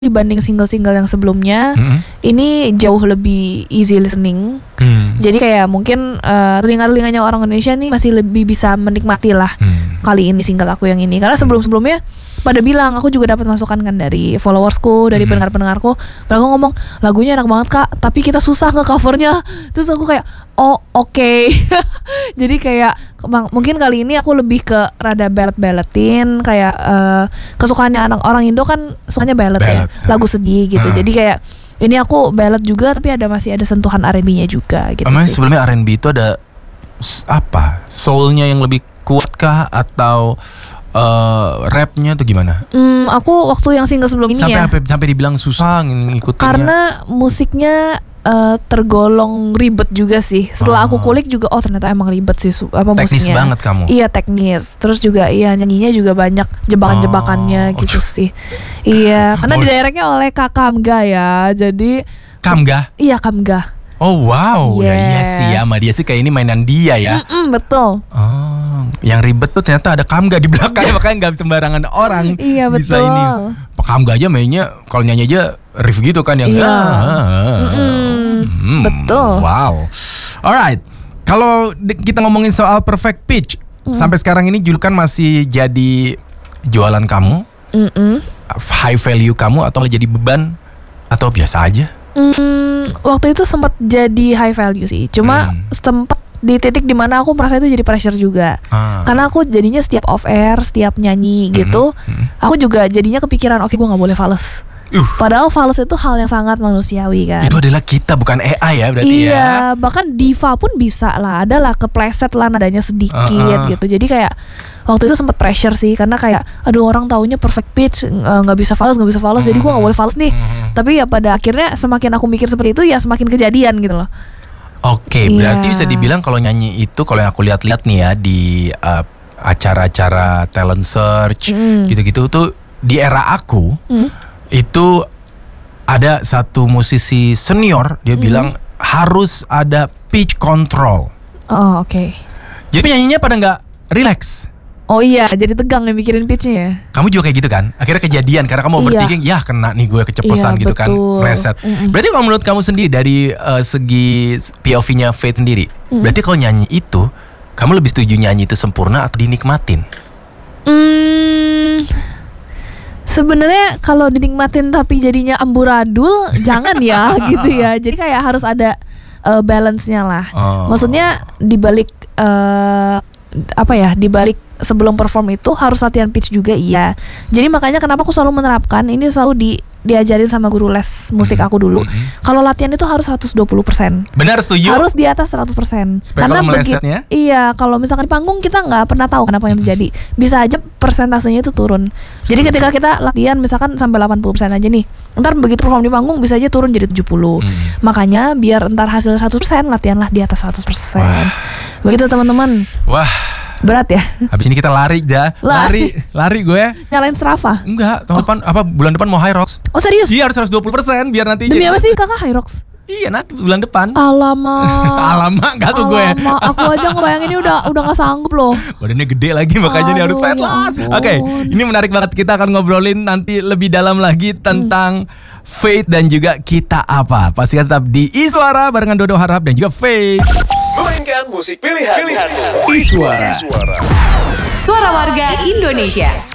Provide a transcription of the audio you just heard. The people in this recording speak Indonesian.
dibanding single-single yang sebelumnya, ini jauh lebih easy listening. Jadi kayak mungkin telinga-telinganya orang Indonesia nih masih lebih bisa menikmati lah kali ini single aku yang ini. Karena sebelum-sebelumnya pada bilang, aku juga dapat masukan kan dari followersku, dari pendengar-pendengarku. Mereka ngomong lagunya enak banget kak, tapi kita susah nge-covernya. Terus aku kayak oke. Jadi kayak mungkin kali ini aku lebih ke rada ballad-balladin. Kayak kesukaannya anak orang Indo kan sukanya ballad ya, lagu sedih gitu. Jadi kayak ini aku ballad juga, tapi masih ada sentuhan R&B-nya juga gitu. Emang sih. sebelumnya R&B itu ada apa? Soul-nya yang lebih kuat kah atau rapnya tuh gimana? Aku waktu yang single sebelum ini sampai dibilang susah ngikutinnya. Karena musiknya tergolong ribet juga sih. Setelah aku kulik juga, ternyata emang ribet sih teknis musiknya. Banget kamu. Iya teknis. Terus juga nyanyinya juga banyak jebakan-jebakannya gitu sih. Iya, karena directnya oleh Kak Kamga ya. Jadi Kamga? Iya Kamga. Oh wow, iya sih sama dia sih kayak ini mainan dia ya. Betul. Yang ribet tuh ternyata ada Kamga di belakang, makanya nggak sembarangan orang bisa betul. ini. Kamga aja mainnya kalau nyanyi aja riff gitu kan yang. Betul. Wow. Alright, kalau kita ngomongin soal perfect pitch, sampai sekarang ini julukan masih jadi jualan kamu, high value kamu atau jadi beban atau biasa aja? Waktu itu sempat jadi high value sih. Cuma sempat di titik dimana aku merasa itu jadi pressure juga. Karena aku jadinya setiap off air, setiap nyanyi gitu, aku juga jadinya kepikiran, oke, gue gak boleh fals. Padahal fals itu hal yang sangat manusiawi kan. Itu adalah kita, bukan AI ya berarti ya. Iya, bahkan diva pun bisa lah, ada lah kepleset lah nadanya sedikit gitu. Jadi kayak waktu itu sempat pressure sih, karena kayak aduh orang taunya perfect pitch, nggak bisa fals, jadi gue nggak boleh fals nih. Tapi ya pada akhirnya semakin aku mikir seperti itu ya semakin kejadian gitu loh. Oke, berarti bisa dibilang kalau nyanyi itu, kalau yang aku lihat-lihat nih ya di acara-acara talent search gitu-gitu tuh di era aku itu ada satu musisi senior dia bilang harus ada pitch control. Oh oke. Jadi penyanyinya pada nggak relax. Oh iya, jadi tegang ya mikirin pitchnya. Kamu juga kayak gitu kan? Akhirnya kejadian karena kamu overthinking, ya kena nih gue keceplosan gitu kan, meleset. Berarti kalau menurut kamu sendiri dari segi POV-nya Faith sendiri, berarti kalau nyanyi itu, kamu lebih setuju nyanyi itu sempurna atau dinikmatin? Sebenarnya kalau dinikmatin tapi jadinya amburadul, jangan ya gitu ya. Jadi kayak harus ada balance-nya lah. Maksudnya dibalik dibalik sebelum perform itu harus latihan pitch juga iya. Jadi makanya kenapa aku selalu menerapkan ini, selalu diajarin sama guru les musik aku dulu. Kalau latihan itu harus 120%. Benar, setuju. Harus di atas 100%. Supaya karena melesetnya? Iya, kalau misalkan di panggung kita nggak pernah tahu kenapa yang terjadi. Bisa aja persentasenya itu turun. Jadi ketika kita latihan misalkan sampai 80% aja nih, ntar begitu perform di panggung bisa aja turun jadi 70. Makanya biar ntar hasil 100%, latihanlah di atas 100%. Begitu teman-teman. Wah, berat ya. habis ini kita lari dah. Lari gue. Nyalain Strava. Enggak, bulan depan mau High Rocks. Oh serius? Iya, harus 120% biar nanti. Demi apa sih kakak High Rocks? Iya, nanti bulan depan. Alamak. Enggak tuh gue. Aku aja ngebayanginnya udah gak sanggup loh. Badannya gede lagi, makanya ini harus fat loss. Oke, ini menarik banget. Kita akan ngobrolin nanti lebih dalam lagi tentang Faith dan juga Kita Apa. Pastikan tetap di Iswara barengan Dodo Harap dan juga Faith. Mainkan musik pilihanmu. Iswara. Suara warga Indonesia.